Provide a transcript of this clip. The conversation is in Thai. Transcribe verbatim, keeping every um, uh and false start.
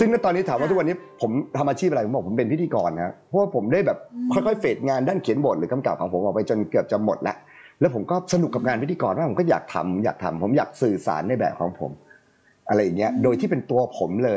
ซึ่งณตอนนี้ถามว่าทุกวันนี้ผมทำอาชีพอะไรผมบอกผมเป็นพิธีกรนะเพราะว่าผมได้แบบค่อยๆเฟดงานด้านเขียนบทหรือกำกับของผมออกไปจนเกือบจะหมดแล้วแล้วผมก็สนุกกับงานพิธีกรว่าผมก็อยากทำอยากทำผมอยากสื่อสารในแบบของผมอะไรอย่างเงี้ยโดยที่เป็นตัวผมเลย